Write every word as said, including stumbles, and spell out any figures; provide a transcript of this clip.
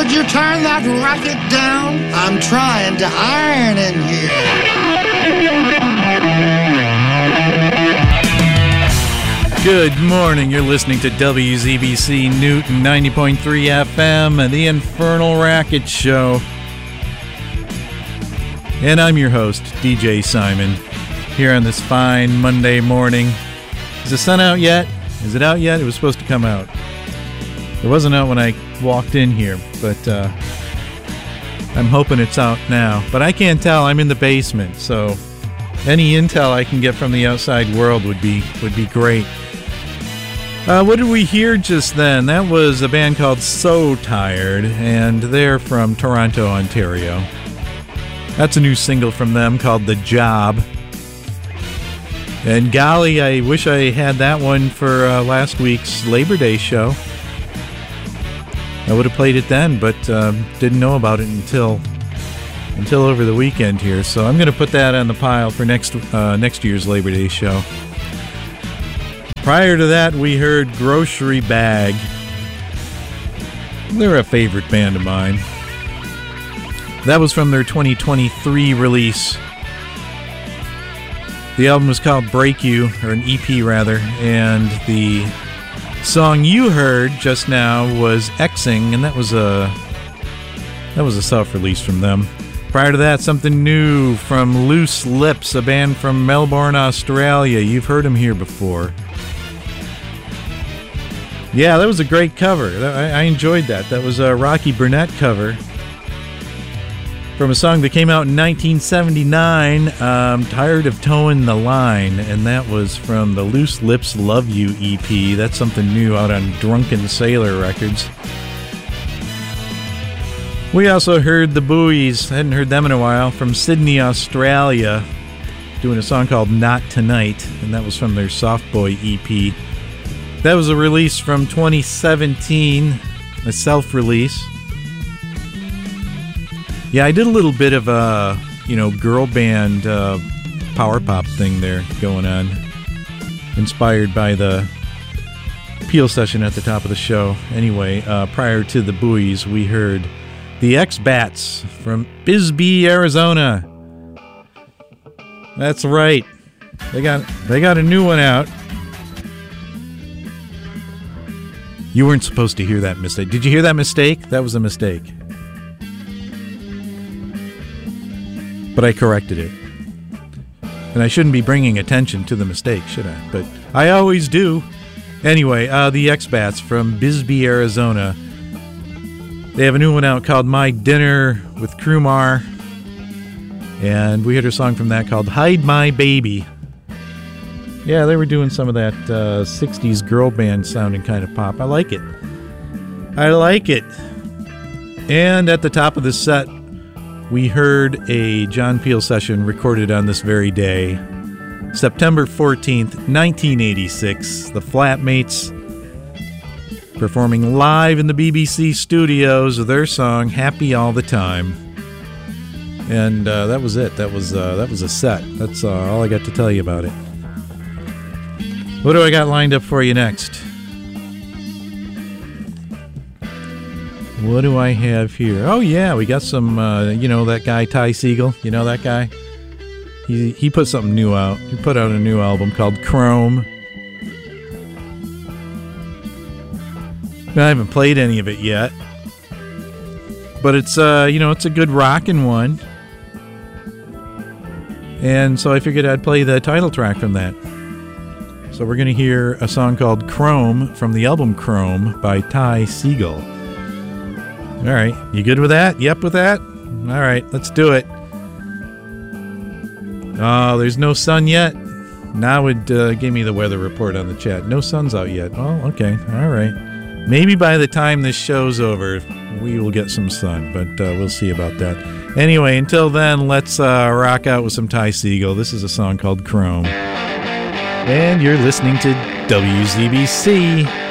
Could you turn that racket down? I'm trying to iron in here. Good morning. You're listening to W Z B C Newton ninety point three F M and the Infernal Racket Show. And I'm your host, D J Simon, here on this fine Monday morning. Is the sun out yet? Is it out yet? It was supposed to come out. It wasn't out when I walked in here, but uh, I'm hoping it's out now. But I can't tell. I'm in the basement, so any intel I can get from the outside world would be would be great. Uh, what did we hear just then? That was a band called So Tired, and they're from Toronto, Ontario. That's a new single from them called The Job. And golly, I wish I had that one for uh, last week's Labor Day show. I would have played it then, but um, didn't know about it until until over the weekend here. So I'm going to put that on the pile for next uh, next year's Labor Day show. Prior to that, we heard Grocery Bag. They're a favorite band of mine. That was from their twenty twenty-three release. The album was called Break You, or an E P rather, and the song you heard just now was Xing, and that was a that was a self-release from them. Prior to that, something new from Loose Lips, a band from Melbourne, Australia. You've heard them here before. Yeah, that was a great cover. I, I enjoyed that. That was a Rocky Burnett cover from a song that came out in nineteen seventy-nine, um, Tired of Towing the Line, and that was from the Loose Lips Love You E P. That's something new out on Drunken Sailor Records. We also heard the Buoys, hadn't heard them in a while, from Sydney, Australia, doing a song called Not Tonight, and that was from their Soft Boy E P. That was a release from twenty seventeen, a self-release. Yeah, I did a little bit of a, you know, girl band uh, power pop thing there going on, inspired by the Peel session at the top of the show. Anyway, uh, prior to the Buoys, we heard the X-Bats from Bisbee, Arizona. That's right. They got they got a new one out. You weren't supposed to hear that mistake. Did you hear that mistake? That was a mistake. But I corrected it. And I shouldn't be bringing attention to the mistake, should I? But I always do. Anyway, uh, the X-Bats from Bisbee, Arizona. They have a new one out called My Dinner with Krumar. And we heard a song from that called Hide My Baby. Yeah, they were doing some of that uh, sixties girl band sounding kind of pop. I like it. I like it. And at the top of the set, we heard a John Peel session recorded on this very day, September fourteenth, nineteen eighty-six. The Flatmates performing live in the B B C studios of their song Happy All the Time. And uh, that was it. That was uh, that was a set. That's uh, all I got to tell you about it. What do I got lined up for you next? What do I have here? Oh, yeah, we got some, uh, you know, that guy, Ty Segall. You know that guy? He he put something new out. He put out a new album called Chrome. I haven't played any of it yet. But it's, uh, you know, it's a good rockin' one. And so I figured I'd play the title track from that. So we're going to hear a song called Chrome from the album Chrome by Ty Segall. All right, you good with that? Yep with that? All right, let's do it. Oh, there's no sun yet? Now it uh, gave me the weather report on the chat. No sun's out yet. Oh, okay, all right. Maybe by the time this show's over, we will get some sun, but uh, we'll see about that. Anyway, until then, let's uh, rock out with some Ty Segall. This is a song called Chrome. And you're listening to W Z B C.